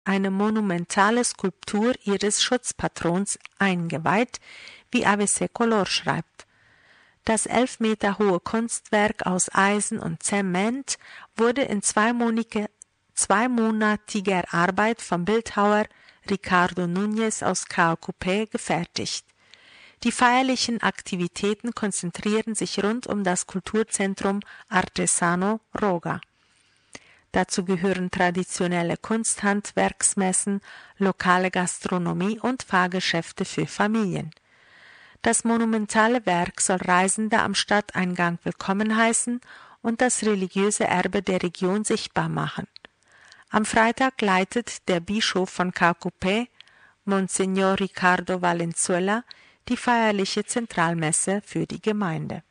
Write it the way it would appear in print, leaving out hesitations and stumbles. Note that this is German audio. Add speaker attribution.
Speaker 1: eine monumentale Skulptur ihres Schutzpatrons eingeweiht, wie Ave Color schreibt. Das 11 Meter hohe Kunstwerk aus Eisen und Zement wurde in zweimonatiger Arbeit vom Bildhauer Ricardo Núñez aus Caacupé gefertigt. Die feierlichen Aktivitäten konzentrieren sich rund um das Kulturzentrum Artesano Roga. Dazu gehören traditionelle Kunsthandwerksmessen, lokale Gastronomie und Fahrgeschäfte für Familien. Das monumentale Werk soll Reisende am Stadteingang willkommen heißen und das religiöse Erbe der Region sichtbar machen. Am Freitag leitet der Bischof von Caacupé, Monsignor Ricardo Valenzuela, die feierliche Zentralmesse für die Gemeinde.